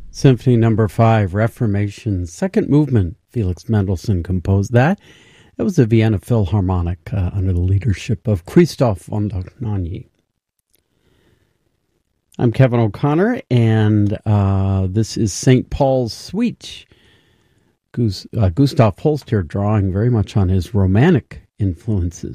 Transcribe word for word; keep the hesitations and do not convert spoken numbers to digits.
Symphony Number Five, Reformation, second movement. Felix Mendelssohn composed that. It was the Vienna Philharmonic uh, under the leadership of Christoph von Dohnanyi. I'm Kevin O'Connor, and uh, this is Saint Paul's Suite. Gus- uh, Gustav Holst here drawing very much on his romantic influences.